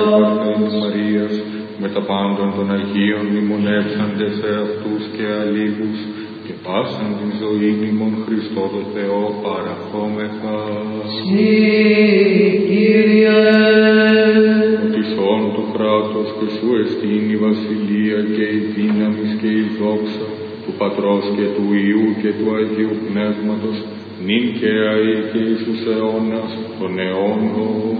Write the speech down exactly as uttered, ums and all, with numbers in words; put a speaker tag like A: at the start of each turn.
A: Παρθένου Μαρίας, με τα πάντων των Αγίων μνημονεύσαντες εαυτούς και αλίγους, και πάσαν την ζωή ημών Χριστό το Θεό παραχόμεθα.
B: Συ, Κύριε,
A: ότι σών το κράτος και σου εστίν η βασιλεία και η δύναμη και η δόξα του Πατρός και του Υιού και του Αγίου Πνεύματος, νυν και αεί και εις τους αιώνας των αιώνων.